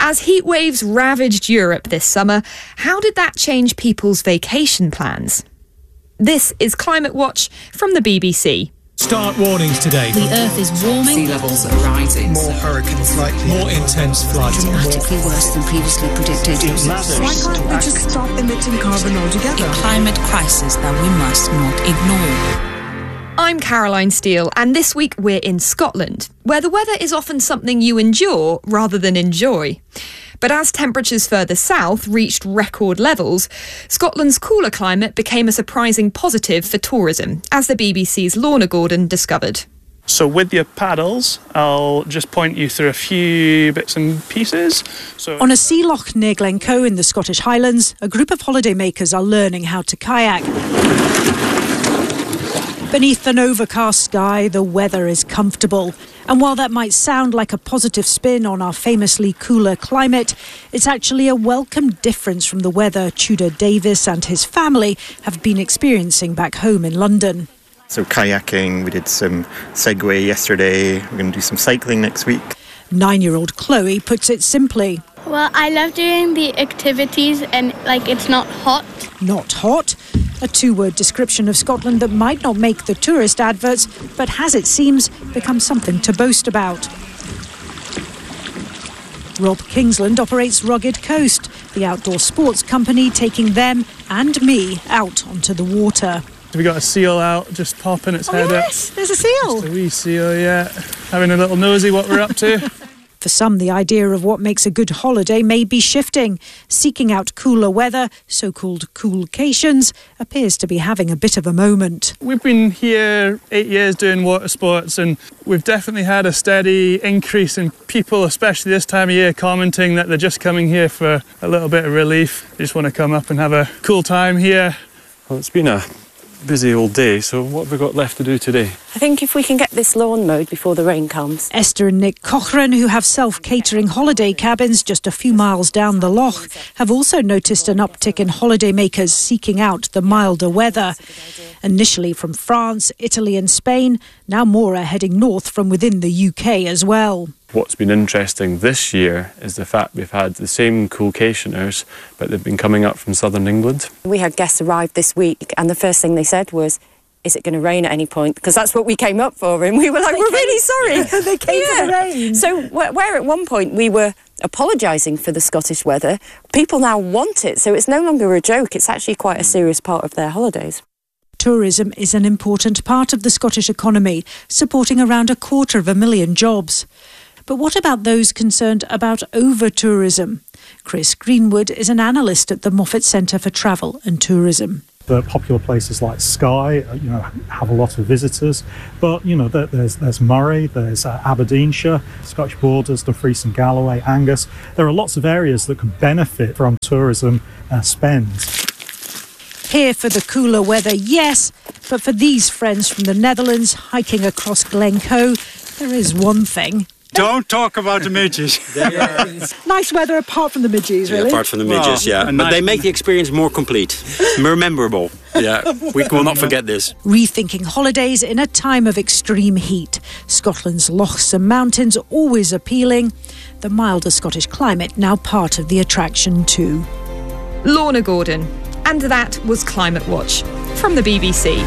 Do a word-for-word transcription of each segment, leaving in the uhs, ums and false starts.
As heat waves ravaged Europe this summer, how did that change people's vacation plans? This is Climate Watch from the B B C. Start warnings today. The Earth is warming. Sea levels are rising. More hurricanes likely. More intense floods. Dramatically worse than previously predicted. Why can't we just stop emitting carbon altogether? A climate crisis that we must not ignore. I'm Caroline Steele, and this week we're in Scotland, where the weather is often something you endure rather than enjoy. But as temperatures further south reached record levels, Scotland's cooler climate became a surprising positive for tourism, as the B B C's Lorna Gordon discovered. So with your paddles, I'll just point you through a few bits and pieces. So on a sea loch near Glencoe in the Scottish Highlands, a group of holidaymakers are learning how to kayak. Beneath an overcast sky, the weather is comfortable. And while that might sound like a positive spin on our famously cooler climate, it's actually a welcome difference from the weather Tudor Davis and his family have been experiencing back home in London. So kayaking, we did some Segway yesterday, we're going to do some cycling next week. Nine-year-old Chloe puts it simply. Well, I love doing the activities and, like, it's not hot. Not hot? A two-word description of Scotland that might not make the tourist adverts, but has, it seems, become something to boast about. Rob Kingsland operates Rugged Coast, the outdoor sports company taking them and me out onto the water. we got a seal out, just popping its oh, head yes, up. There's a seal. Just a wee seal, yeah. Having a little nosy what we're up to. For some, the idea of what makes a good holiday may be shifting. Seeking out cooler weather, so-called coolcations, appears to be having a bit of a moment. We've been here eight years doing water sports, and we've definitely had a steady increase in people, especially this time of year, commenting that they're just coming here for a little bit of relief. They just want to come up and have a cool time here. Well, it's been a busy all day, so what have we got left to do today? I think if we can get this lawn mowed before the rain comes. Esther and Nick Cochran, who have self-catering holiday cabins just a few miles down the loch, have also noticed an uptick in holidaymakers seeking out the milder weather. Initially from France, Italy and Spain, now more are heading north from within the U K as well. What's been interesting this year is the fact we've had the same coolcationers, but they've been coming up from southern England. We had guests arrive this week, and the first thing they said was, is it going to rain at any point? Because that's what we came up for, and we were like, they we're came, really sorry. They came yeah. for the rain. So where at one point we were apologising for the Scottish weather, people now want it, so it's no longer a joke, it's actually quite a serious part of their holidays. Tourism is an important part of the Scottish economy, supporting around a quarter of a million jobs. But what about those concerned about over-tourism? Chris Greenwood is an analyst at the Moffat Centre for Travel and Tourism. The popular places like Skye, you know, have a lot of visitors, but you know, there's there's Moray, there's uh, Aberdeenshire, Scottish Borders, Dumfries and Galloway, Angus. There are lots of areas that could benefit from tourism uh, spend. Here for the cooler weather, yes, but for these friends from the Netherlands hiking across Glencoe, there is one thing. Don't talk about the midges. Nice weather apart from the midges, really? Yeah, apart from the midges, well, yeah. But nice. They make the experience more complete, more memorable. Yeah, we will not forget this. Rethinking holidays in a time of extreme heat. Scotland's lochs and mountains always appealing. The milder Scottish climate now part of the attraction too. Lorna Gordon. And that was Climate Watch from the B B C.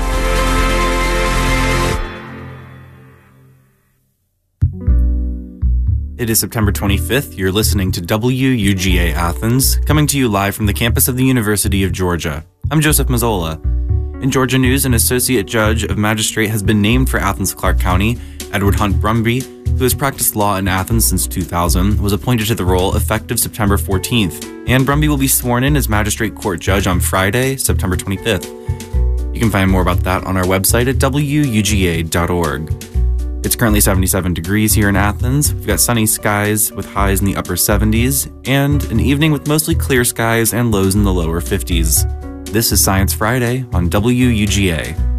It is September twenty-fifth. You're listening to W U G A Athens, coming to you live from the campus of the University of Georgia. I'm Joseph Mazzola. In Georgia news, an associate judge of magistrate has been named for Athens-Clarke County. Edward Hunt Brumby, who has practiced law in Athens since two thousand, was appointed to the role effective September fourteenth. And Brumby will be sworn in as magistrate court judge on Friday, September twenty-fifth. You can find more about that on our website at W U G A dot org. It's currently seventy-seven degrees here in Athens. We've got sunny skies with highs in the upper seventies, and an evening with mostly clear skies and lows in the lower fifties. This is Science Friday on W U G A.